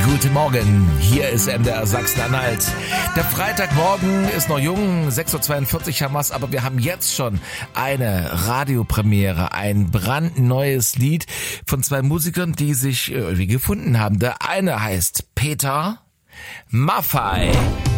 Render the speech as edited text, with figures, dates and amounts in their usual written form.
Guten Morgen, hier ist MDR Sachsen-Anhalt. Der Freitagmorgen ist noch jung, 6.42 Uhr haben wir's, aber wir haben jetzt schon eine Radiopremiere, ein brandneues Lied von zwei Musikern, die sich irgendwie gefunden haben. Der eine heißt Peter Maffay.